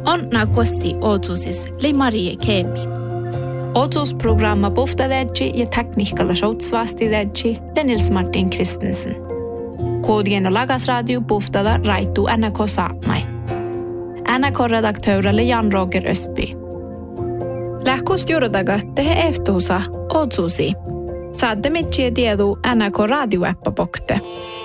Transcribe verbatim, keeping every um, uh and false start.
Onna kosti ootsusis lei Marie Kemi. Ootsusprogramma puhtadedji ja tekniikalla shoutsvastidedji le Nils Martin Kristensen. Koodien og lagasradio puhtada raitu N R K Saamai. N R K-redaktöörelle Jan Roger Östby. Lähkust juurdaga tehe eftuusa ootsusi. Saadde mitjiä tiedu N R K radioäppä pokte.